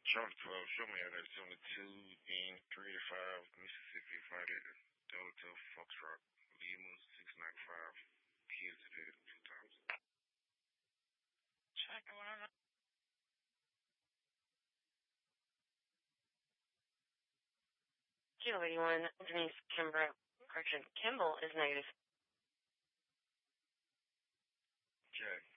Charlie 12, show me that 72 in 385 Mississippi United Delta Foxtrot Lima 695 Kids did 2000. Check one. Kilo 81, Denise Kimball is negative. Check.